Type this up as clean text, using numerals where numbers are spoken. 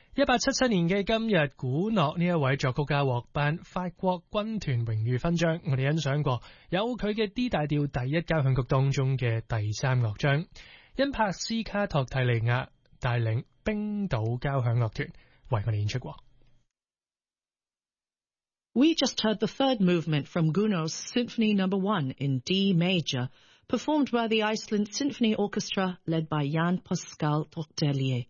1877年嘅今日，古諾呢一位作曲家獲頒法國軍團榮譽勳章。我哋欣賞過有佢嘅 D 大調第一交響曲當中嘅第三樂章，因帕斯卡托蒂利亞帶領冰島交響樂團為我哋演出過。 We just heard the third movement from Gounod's Symphony No. 1 in D major, performed by the Iceland Symphony Orchestra led by Jan Pascal Tortelier.